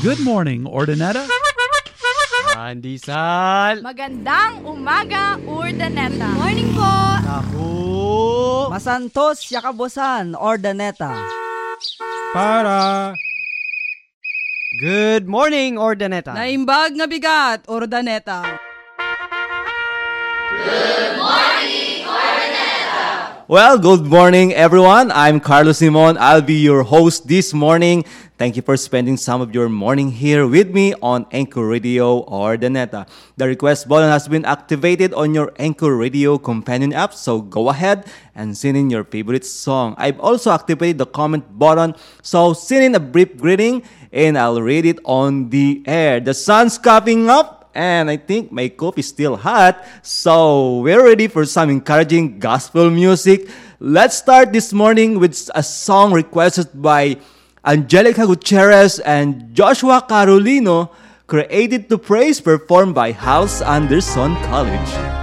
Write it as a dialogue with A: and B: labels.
A: Good morning, Ordineta.
B: Pandesal.
C: Magandang umaga, Urdaneta.
D: Morning po!
B: Ako.
E: Masantos Yakabusan, Ordaneta.
F: Para.
B: Good morning, Ordineta.
D: Naimbag nga bigat, Ordaneta.
F: Well, good morning, everyone. I'm Carlos Simon. I'll be your host this morning. Thank you for spending some of your morning here with me on Anchor Radio Ordineta. The request button has been activated on your Anchor Radio companion app, so go ahead and send in your favorite song. I've also activated the comment button, so send in a brief greeting and I'll read it on the air. The sun's coming up. And I think my coffee is still hot, so we're ready for some encouraging gospel music. Let's start this morning with a song requested by Angelica Gutierrez and Joshua Carolino, Created to Praise, performed by House Anderson College.